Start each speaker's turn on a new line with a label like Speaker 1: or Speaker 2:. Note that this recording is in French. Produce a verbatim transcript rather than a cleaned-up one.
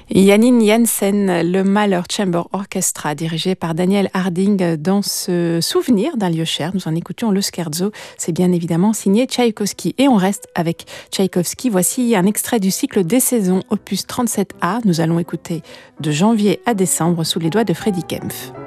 Speaker 1: Janine Jansen, le Mahler Chamber Orchestra, dirigé par Daniel Harding, dans ce souvenir d'un lieu cher. Nous en écoutions le scherzo. C'est bien évidemment signé Tchaïkovski. Et on reste avec Tchaïkovski. Voici un extrait du cycle des saisons, opus trente-sept A. Nous allons écouter de janvier à décembre sous les doigts de Freddy Kempf.